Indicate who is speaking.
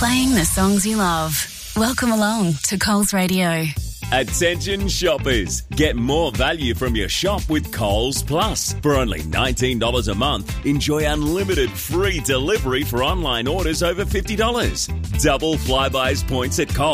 Speaker 1: playing the songs you love. Welcome along to Coles Radio.
Speaker 2: Attention shoppers, get more value from your shop with Coles Plus. For only $19 a month, enjoy unlimited free delivery for online orders over $50. Double Flybuys points at Coles.